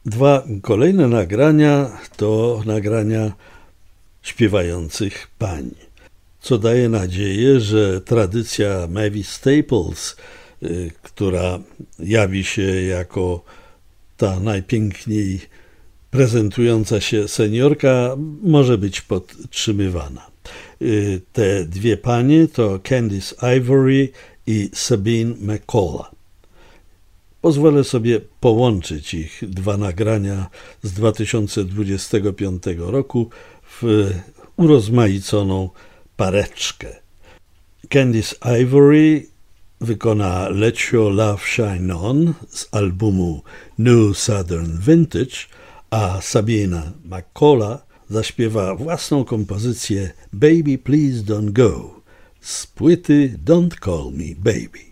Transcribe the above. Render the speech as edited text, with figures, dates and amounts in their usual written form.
Dwa kolejne nagrania to nagrania śpiewających pań, co daje nadzieję, że tradycja Mavis Staples, która jawi się jako ta najpiękniej prezentująca się seniorka, może być podtrzymywana. Te dwie panie to Candice Ivory i Sabine McCullough. Pozwolę sobie połączyć ich dwa nagrania z 2025 roku w urozmaiconą pareczkę. Candice Ivory wykona Let Your Love Shine On z albumu New Southern Vintage, a Sabina McCullough zaśpiewa własną kompozycję Baby Please Don't Go z płyty Don't Call Me Baby.